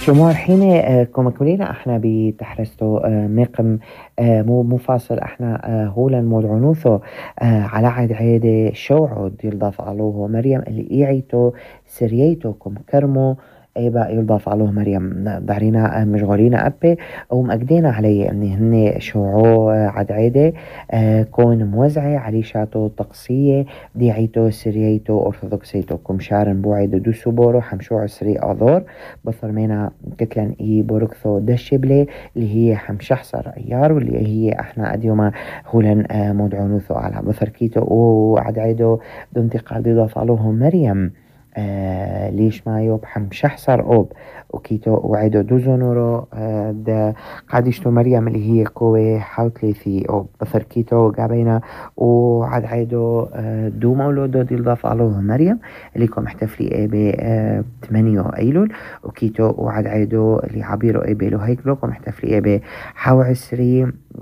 شموع الحين كما كلنا احنا بتحرستو مقم مو فاصل احنا هولا مول عنوثو على عاد عيدة شوعو يلضاف علوه مريم اللي ايعيتو سرييتو كم كرمو ايبا يلضاف علوه مريم ضعرينا مشغولين ابي ومأقدينا علي اني هني شوعو عاد عيدة كون موزعة علي شاتو طقسية ديعيتو سرييتو ارثوذكسيتو كم شارن بوعيدو دوسو بورو حمشوع سري اذور بثرمينا كتلن اي بوركثو دشبلي اللي هي حمشحصر ايار واللي هي احنا اديوما هولن مدعونوثو على بثركيتو وعد عيدو دنتقال ضيضاف علوهم مريم ليش ما يوب حمشحصر اوب وكيتو وعيدو دوزونورو دا قادشتو مريم اللي هي كوي حوتليثي اوب بثركيتو قابينا وعد عيدو دو مولودو ديضاف علوهم مريم اللي كو محتفلي اي ب 8 ايلول وكيتو وعد عيدو اللي عبيرو اي بيلو هيكلو كو محتفلي اي ب حو عسري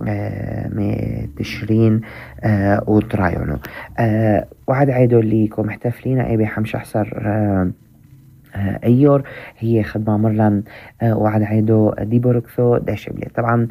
تشرين وترايونو وعد عيدو اللي كو محتفلين اي ب حمشحصر ايور هي خدمة مرلن وعد عيدو دي بوركثو داشبلي طبعا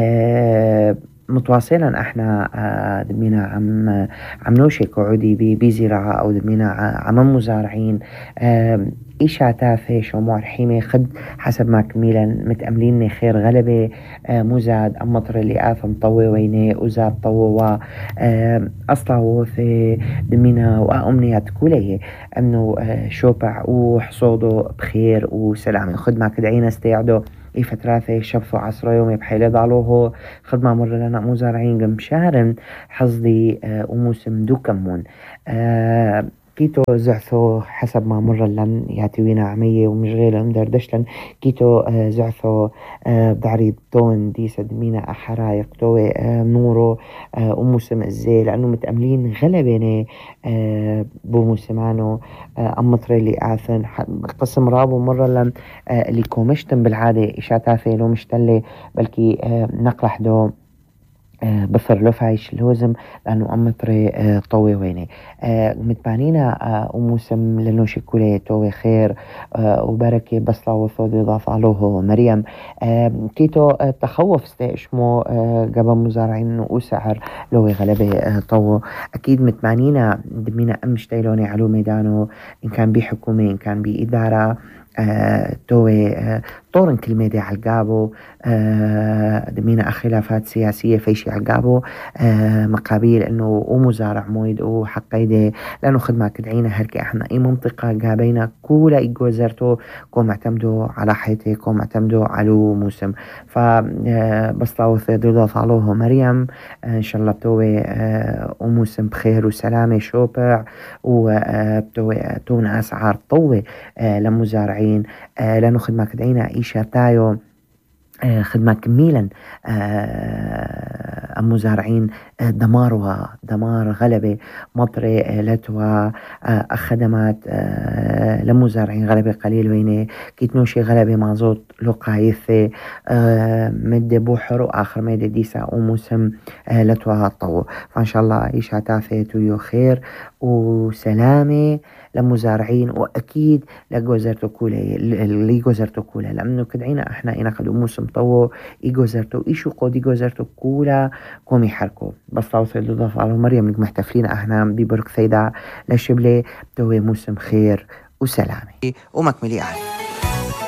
متواصلا احنا دمينا عم نوشك وعودي بزراعة او دمينا عم مزارعين ايش عتافة شموع الحيمة خد حسب ما كميلا متأملين خير غلبة مزاد مطر اللي آثم طوي ويني وزاد طوي أصلا وثي دمينا وأمنيات كلها أنه شوبع وحصوده بخير وسلام خد ما كدعينا استيعدو اي فترات شبثو عصر يومي بحيلة ضالوه خدمة مرة لنا مزارعين قمشارن حظي وموسم دو كمون كيتو زعثو حسب ما مر لن ياتيوينا عمية ومشغيلة مدردشلن كيتو زعثو بعريض طون دي سدمينا أحرايق توي نورو وموسم الزي لأنه متأملين غلبيني بموسمانو أمطري اللي آثن قسم رابو مرة لن اللي كومشتن بالعادة إشاتافي لو مشتلي بلكي نقلح دو بفر لفعيش لوزم لأنه أمطري طوي ويني متبانينا وموسم لنوشي كولي توي خير وبركة بصلا وثود يضاف علوه مريم كيتو تخوف استيشمو قبل مزارعين وسعر لوي غلبة طو أكيد متبانينا دمينا أمشتيلوني علو ميدانو إن كان بحكومة إن كان بإدارة توي طورن كلمة دي عقابو دمينا خلافات سياسية فيشي عقابو مقابيل انه ومزارع مويد وحقيدي لانه خدمة كدعينا هركي احنا اي منطقة قابينا كولا ايقو زرتو كو معتمدو على حيتي كو معتمدو على موسم بس ضيضاف علوه مريم ان شاء الله بتوي وموسم بخير وسلامة شوبع وبتوي تونا اسعار طوي لمزارعين لانه خدمة كدعينا ايشا تايو خدمة كميلا مزارعين دمار غلبة مطري لتوا خدمات لمزارعين غلبة قليل ويني كيتنوشي غلبة مازوت لقايثة مد بوحر وآخر مد ديسا وموسم لتوا طو فإن شاء الله إيش عتافة تويو خير وسلامة لمزارعين وأكيد لجوزرتو كولا اللي جوزرتو كولا لأنه كدعينا إحنا إنا قد موسم طو إيجوزرتو إيشو قد إيجوزرتو كولا كومي حركو بس توصل لضاف على مريم محتفلين إحنا ببرك ثيدا لشبلي توي موسم خير وسلامة ومكملي عليه.